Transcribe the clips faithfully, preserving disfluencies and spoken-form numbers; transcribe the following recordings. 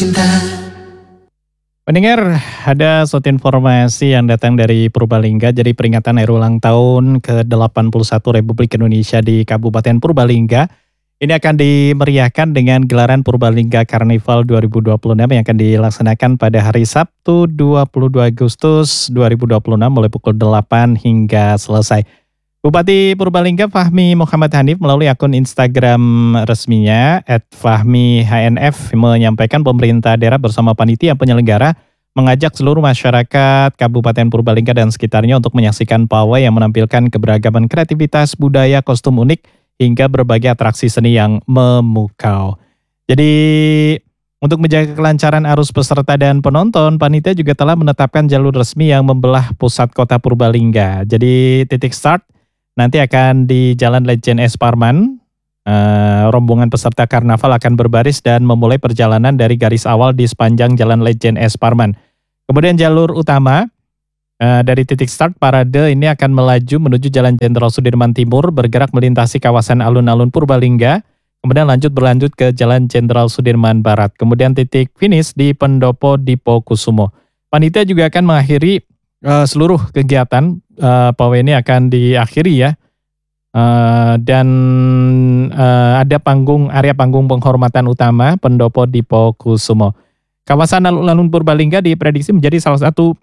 cinta. Pendengar, ada suatu informasi yang datang dari Purbalingga. Jadi peringatan hari ulang tahun ke delapan puluh satu Republik Indonesia di Kabupaten Purbalingga ini akan dimeriahkan dengan gelaran Purbalingga Carnival dua ribu dua puluh enam yang akan dilaksanakan pada hari Sabtu dua puluh dua Agustus dua ribu dua puluh enam mulai pukul delapan hingga selesai. Bupati Purbalingga Fahmi Muhammad Hanif melalui akun Instagram resminya et fahmi h n f menyampaikan pemerintah daerah bersama panitia penyelenggara mengajak seluruh masyarakat Kabupaten Purbalingga dan sekitarnya untuk menyaksikan pawai yang menampilkan keberagaman kreativitas budaya, kostum unik hingga berbagai atraksi seni yang memukau. Jadi untuk menjaga kelancaran arus peserta dan penonton, panitia juga telah menetapkan jalur resmi yang membelah pusat kota Purbalingga. Jadi titik start nanti akan di Jalan Lejen S. Parman. Uh, rombongan peserta karnaval akan berbaris dan memulai perjalanan dari garis awal di sepanjang Jalan Lejen S. Parman. Kemudian jalur utama uh, dari titik start parade ini akan melaju menuju Jalan Jenderal Sudirman Timur, bergerak melintasi kawasan alun-alun Purbalingga, kemudian lanjut berlanjut ke Jalan Jenderal Sudirman Barat. Kemudian titik finish di Pendopo Dipo Kusumo. Panitia juga akan mengakhiri uh, seluruh kegiatan. Uh, pawai ini akan diakhiri ya. Uh, dan uh, ada panggung area panggung penghormatan utama Pendopo Dipo Kusumo. Kawasan alun-alun Purbalingga diprediksi menjadi salah satu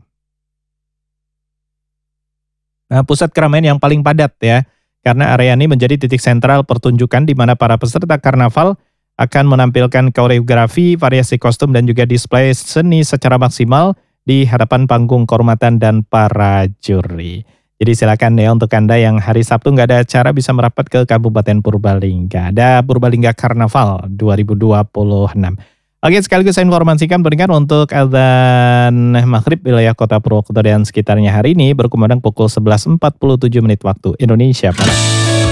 uh, pusat keramaian yang paling padat ya, karena area ini menjadi titik sentral pertunjukan di mana para peserta karnaval akan menampilkan koreografi, variasi kostum dan juga display seni secara maksimal di hadapan panggung kehormatan dan para juri. Jadi silakan ya untuk Anda yang hari Sabtu nggak ada acara bisa merapat ke Kabupaten Purbalingga. Ada Purbalingga Carnival dua ribu dua puluh enam. Oke, sekaligus saya informasikan pendengar untuk adzan maghrib wilayah kota Purwokerto dan sekitarnya hari ini berkumandang pukul sebelas empat puluh tujuh menit waktu Indonesia Barat.